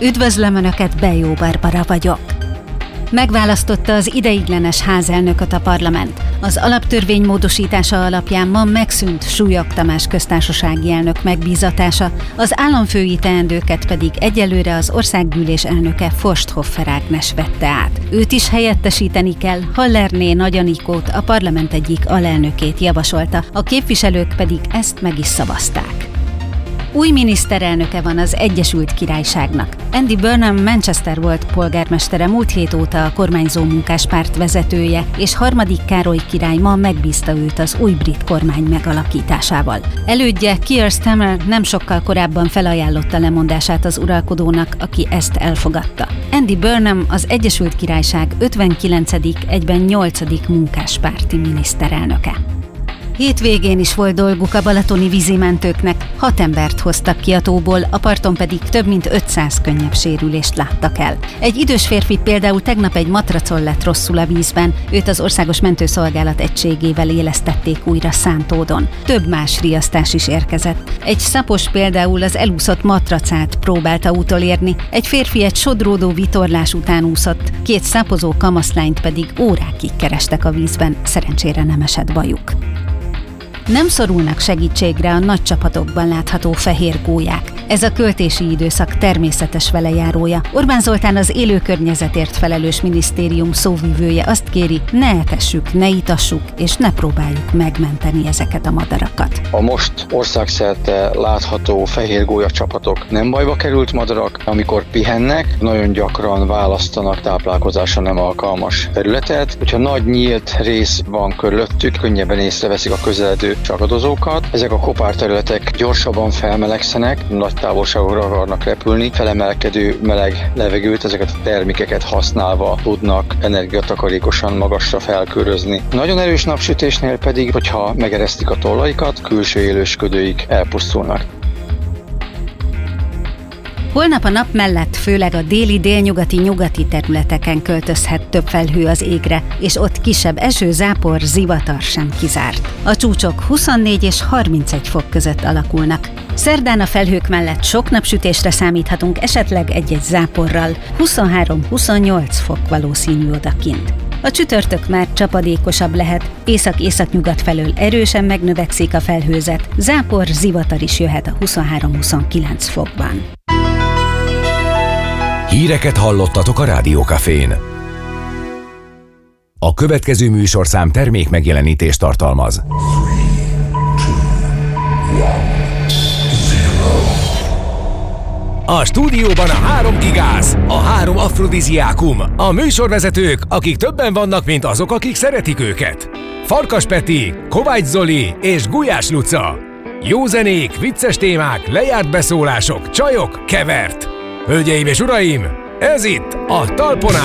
Üdvözlöm Önöket, Bejó Barbara vagyok. Megválasztotta az ideiglenes házelnököt a parlament. Az alaptörvény módosítása alapján ma megszűnt Súlyog Tamás köztársasági elnök megbízatása, az államfői teendőket pedig egyelőre az országgyűlés elnöke Forsthofer Ágnes vette át. Őt is helyettesíteni kell, Hallerné Nagy Anikót, a parlament egyik alelnökét javasolta, a képviselők pedig ezt meg is szavazták. Új miniszterelnöke van az Egyesült Királyságnak. Andy Burnham Manchester volt polgármestere, múlt hét óta a kormányzó munkáspárt vezetője, és harmadik Károly király ma megbízta őt az új brit kormány megalakításával. Elődje, Keir Starmer nem sokkal korábban felajánlotta lemondását az uralkodónak, aki ezt elfogadta. Andy Burnham az Egyesült Királyság 59., egyben 8. munkáspárti miniszterelnöke. Hétvégén is volt dolguk a balatoni vízimentőknek, 6 embert hoztak ki a tóból, a parton pedig több mint 500 könnyebb sérülést láttak el. Egy idős férfi például tegnap egy matracon lett rosszul a vízben, őt az Országos Mentőszolgálat egységével élesztették újra Szántódon. Több más riasztás is érkezett. Egy szapos például az elúszott matracát próbálta utolérni, egy férfi egy sodródó vitorlás után úszott, 2 szapozó kamaszlányt pedig órákig kerestek a vízben, szerencsére nem esett bajuk. Nem szorulnak segítségre a nagy csapatokban látható fehér gólyák. Ez a költési időszak természetes velejárója. Orbán Zoltán, az élőkörnyezetért felelős minisztérium szóvivője azt kéri, ne etessük, ne itassuk, és ne próbáljuk megmenteni ezeket a madarakat. A most országszerte látható fehér gólya csapatok nem bajba került madarak, amikor pihennek, nagyon gyakran választanak táplálkozásra nem alkalmas területet. Hogyha nagy nyílt rész van körülöttük, könnyebben észreveszik a közeledő csakadozókat. Ezek a kopárterületek gyorsabban felmelegszenek, nagy távolságokra akarnak repülni, felemelkedő meleg levegőt, ezeket a termékeket használva tudnak energiatakarékosan magasra felkörözni. Nagyon erős napsütésnél pedig, hogyha megeresztik a tollaikat, külső élősködőik elpusztulnak. Holnap a nap mellett főleg a déli, délnyugati, nyugati területeken költözhet több felhő az égre, és ott kisebb eső, zápor, zivatar sem kizárt. A csúcsok 24 és 31 fok között alakulnak. Szerdán a felhők mellett sok napsütésre számíthatunk, esetleg egy-egy záporral, 23-28 fok valószínű odakint. A csütörtök már csapadékosabb lehet, észak-északnyugat felől erősen megnövekszik a felhőzet, zápor, zivatar is jöhet a 23-29 fokban. Híreket hallottatok a Rádiókafén. A következő műsorszám termék megjelenítést tartalmaz. A stúdióban a 3 gigász, a 3 afrodiziákum, a műsorvezetők, akik többen vannak, mint azok, akik szeretik őket. Farkas Peti, Kovács Zoli és Gulyás Luca. Jó zenék, vicces témák, lejárt beszólások, csajok, kevert. Hölgyeim és uraim, ez itt a Talpon